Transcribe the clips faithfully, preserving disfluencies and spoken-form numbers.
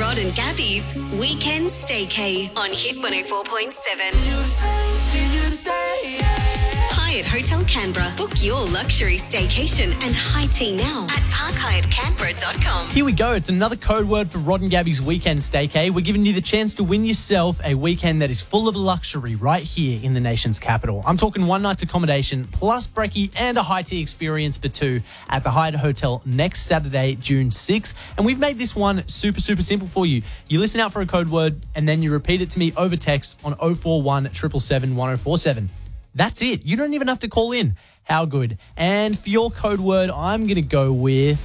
Rod and Gabby's Weekend Staycay on Hit one oh four point seven. Hyatt Hotel Canberra. Book your luxury staycation and high tea now at park hyatt canberra dot com. Here we go. It's another code word for Rod and Gabby's Weekend Staycay. We're giving you the chance to win yourself a weekend that is full of luxury right here in the nation's capital. I'm talking one night's accommodation plus brekkie and a high tea experience for two at the Hyatt Hotel next Saturday, June sixth. And we've made this one super, super simple for you. You listen out for a code word and then you repeat it to me over text on oh four one, seven seven seven, one oh four seven. That's it. You don't even have to call in. How good. And for your code word, I'm going to go with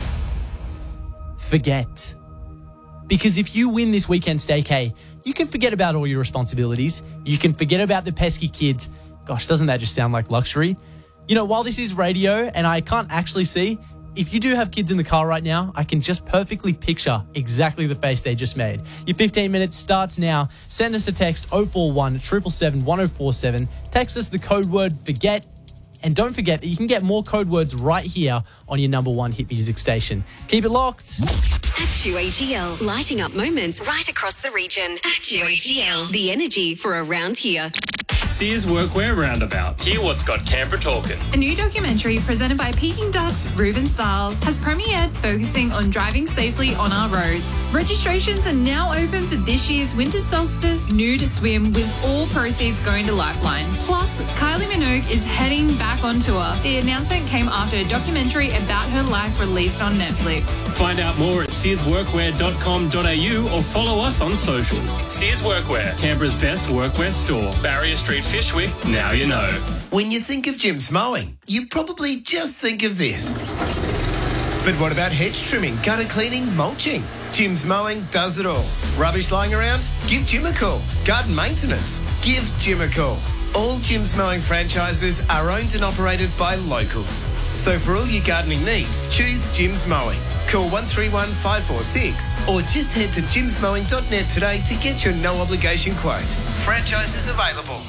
forget. Because if you win this weekend staycay, you can forget about all your responsibilities. You can forget about the pesky kids. Gosh, doesn't that just sound like luxury? You know, while this is radio and I can't actually see, if you do have kids in the car right now, I can just perfectly picture exactly the face they just made. Your fifteen minutes starts now. Send us a text oh four one, seven seven seven, one oh four seven. Text us the code word forget. And don't forget that you can get more code words right here on your number one hit music station. Keep it locked. Actu A G L, lighting up moments right across the region. Actu A G L, the energy for around here. Sears Workwear Roundabout. Hear what's got Canberra talking. A new documentary presented by Peking Duck's Ruben Stiles has premiered, focusing on driving safely on our roads. Registrations are now open for this year's Winter Solstice Nude Swim, with all proceeds going to Lifeline. Plus, Kylie Minogue is heading back on tour. The announcement came after a documentary about her life released on Netflix. Find out more at sears workwear dot com dot a u or follow us on socials. Sears Workwear, Canberra's best workwear store. Barrier Street, Fishwick, now you know. When you think of Jim's Mowing, you probably just think of this. But what about hedge trimming, gutter cleaning, mulching? Jim's Mowing does it all. Rubbish lying around? Give Jim a call. Garden maintenance? Give Jim a call. All Jim's Mowing franchises are owned and operated by locals. So for all your gardening needs, choose Jim's Mowing. Call one three one, five four six or just head to jims mowing dot net today to get your no-obligation quote. Franchises available.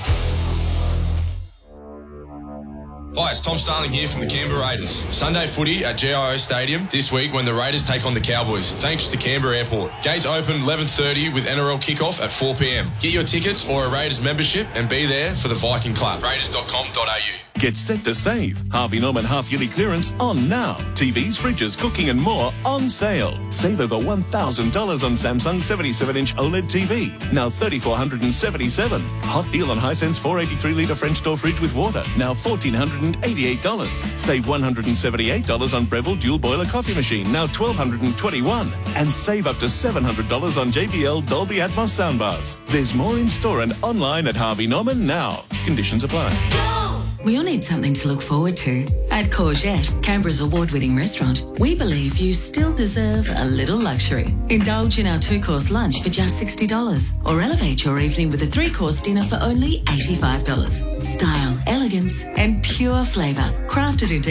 Hi, it's Tom Starling here from the Canberra Raiders. Sunday footy at G I O Stadium this week when the Raiders take on the Cowboys, thanks to Canberra Airport. Gates open eleven thirty with N R L kickoff at four p m. Get your tickets or a Raiders membership and be there for the Viking Club. raiders dot com dot a u. Get set to save. Harvey Norman half-yearly clearance on now. T Vs, fridges, cooking and more on sale. Save over one thousand dollars on Samsung seventy-seven inch OLED T V. Now three thousand four hundred seventy-seven dollars. Hot deal on Hisense four eighty-three litre French door fridge with water. Now one thousand four hundred eighty-eight dollars. Save one hundred seventy-eight dollars on Breville dual boiler coffee machine. Now one thousand two hundred twenty-one dollars. And save up to seven hundred dollars on J B L Dolby Atmos soundbars. There's more in store and online at Harvey Norman now. Conditions apply. We all need something to look forward to. At Courgette, Canberra's award-winning restaurant, we believe you still deserve a little luxury. Indulge in our two-course lunch for just sixty dollars or elevate your evening with a three-course dinner for only eighty-five dollars. Style, elegance and pure flavour, crafted into